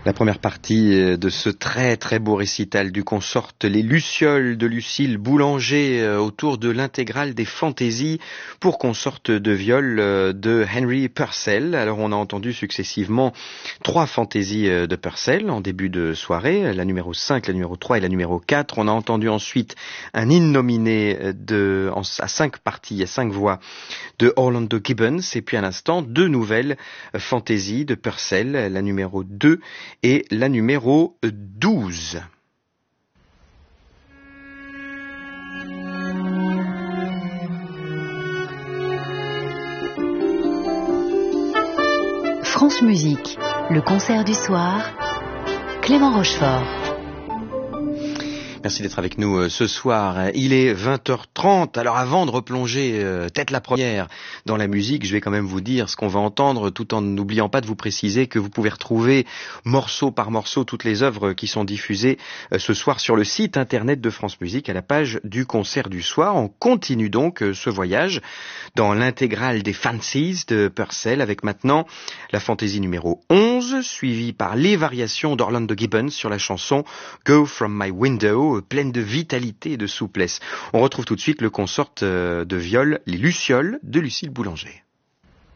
La première partie de ce très très beau récital du consort Les Lucioles de Lucille Boulanger autour de l'intégrale des fantaisies pour consorte de viol de Henry Purcell. Alors on a entendu successivement 3 fantaisies de Purcell en début de soirée, la numéro 5, la numéro 3 et la numéro 4. On a entendu ensuite un hymne nominé à 5 parties, à 5 voix de Orlando Gibbons, et puis à l'instant 2 nouvelles fantaisies de Purcell, la numéro 2 et la numéro 12. France Musique, le concert du soir, Clément Rochefort. Merci d'être avec nous ce soir. Il est 20h30. Alors avant de replonger tête la première dans la musique, je vais quand même vous dire ce qu'on va entendre tout en n'oubliant pas de vous préciser que vous pouvez retrouver morceau par morceau toutes les œuvres qui sont diffusées ce soir sur le site internet de France Musique à la page du concert du soir. On continue donc ce voyage dans l'intégrale des Fancies de Purcell avec maintenant la fantaisie numéro 11 suivie par les variations d'Orlando Gibbons sur la chanson Go From My Window, pleine de vitalité et de souplesse. On retrouve tout de suite le consort de viol Les Lucioles de Lucille Boulanger.